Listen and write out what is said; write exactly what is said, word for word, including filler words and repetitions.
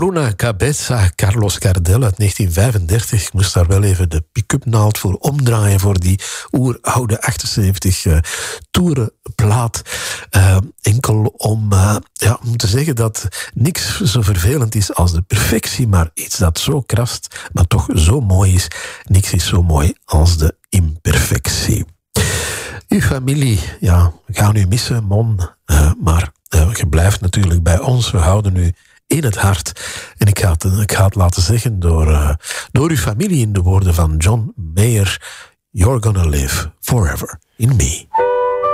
Por cabeza, Carlos Gardel uit negentien vijfendertig. Ik moest daar wel even de pick-up naald voor omdraaien voor die oeroude achtenzeventig uh, toerenplaat. Uh, enkel om, uh, ja, om te zeggen dat niks zo vervelend is als de perfectie, maar iets dat zo krast, maar toch zo mooi is. Niks is zo mooi als de imperfectie. Uw familie, ja, we gaan u missen, Mon, uh, maar uh, je blijft natuurlijk bij ons. We houden u in het hart. En ik ga het, ik ga het laten zeggen door, uh, door uw familie in de woorden van John Mayer. You're gonna live forever in me.